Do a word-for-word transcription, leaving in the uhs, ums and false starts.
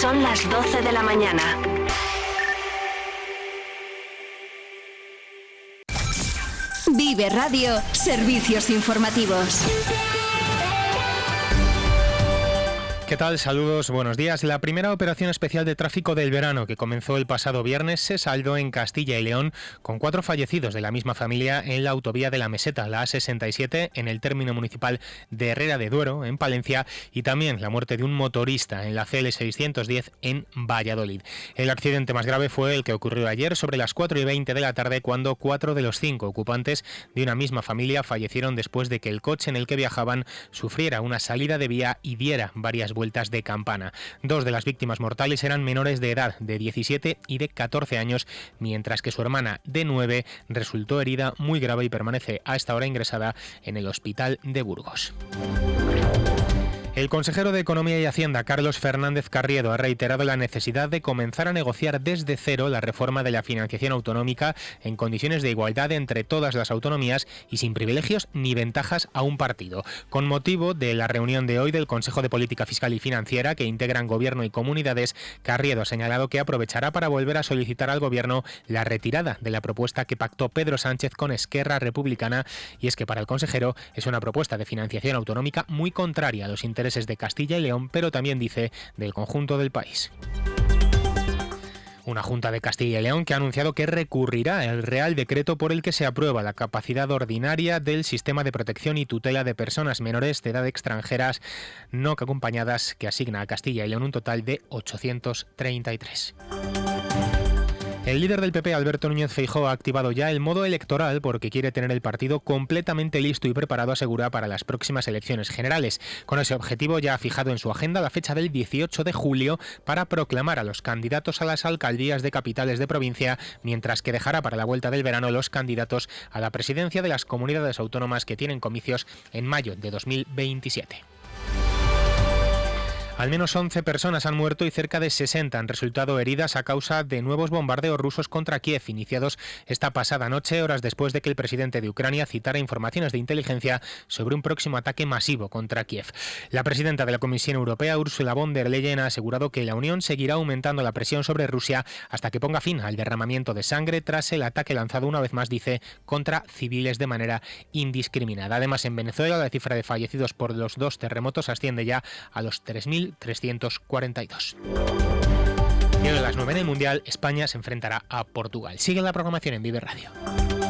Son las doce de la mañana. Vive Radio, servicios informativos. ¿Qué tal? Saludos, buenos días. La primera operación especial de tráfico del verano, que comenzó el pasado viernes, se saldó en Castilla y León con cuatro fallecidos de la misma familia en la autovía de la Meseta, la A sesenta y siete, en el término municipal de Herrera de Duero, en Palencia, y también la muerte de un motorista en la C L seiscientos diez en Valladolid. El accidente más grave fue el que ocurrió ayer sobre las cuatro y veinte de la tarde, cuando cuatro de los cinco ocupantes de una misma familia fallecieron después de que el coche en el que viajaban sufriera una salida de vía y diera varias vueltas vueltas de campana. Dos de las víctimas mortales eran menores de edad, de diecisiete y de catorce años, mientras que su hermana, de nueve, resultó herida muy grave y permanece a esta hora ingresada en el hospital de Burgos. El consejero de Economía y Hacienda, Carlos Fernández Carriedo, ha reiterado la necesidad de comenzar a negociar desde cero la reforma de la financiación autonómica en condiciones de igualdad entre todas las autonomías y sin privilegios ni ventajas a un partido. Con motivo de la reunión de hoy del Consejo de Política Fiscal y Financiera, que integran Gobierno y comunidades, Carriedo ha señalado que aprovechará para volver a solicitar al Gobierno la retirada de la propuesta que pactó Pedro Sánchez con Esquerra Republicana, y es que para el consejero es una propuesta de financiación autonómica muy contraria a los intereses de Castilla y León, pero también, dice, del conjunto del país. Una Junta de Castilla y León que ha anunciado que recurrirá el Real Decreto por el que se aprueba la capacidad ordinaria del sistema de protección y tutela de personas menores de edad extranjeras no acompañadas, que asigna a Castilla y León un total de ochocientos treinta y tres. El líder del P P, Alberto Núñez Feijóo, ha activado ya el modo electoral porque quiere tener el partido completamente listo y preparado, asegura, para las próximas elecciones generales. Con ese objetivo ya ha fijado en su agenda la fecha del dieciocho de julio para proclamar a los candidatos a las alcaldías de capitales de provincia, mientras que dejará para la vuelta del verano los candidatos a la presidencia de las comunidades autónomas que tienen comicios en mayo de dos mil veintisiete. Al menos once personas han muerto y cerca de sesenta han resultado heridas a causa de nuevos bombardeos rusos contra Kiev, iniciados esta pasada noche, horas después de que el presidente de Ucrania citara informaciones de inteligencia sobre un próximo ataque masivo contra Kiev. La presidenta de la Comisión Europea, Ursula von der Leyen, ha asegurado que la Unión seguirá aumentando la presión sobre Rusia hasta que ponga fin al derramamiento de sangre tras el ataque lanzado, una vez más, dice, contra civiles de manera indiscriminada. Además, en Venezuela, la cifra de fallecidos por los dos terremotos asciende ya a los tres mil trescientos cuarenta y dos. Y hoy a las nueve en el Mundial, España se enfrentará a Portugal. Sigue la programación en Vive Radio.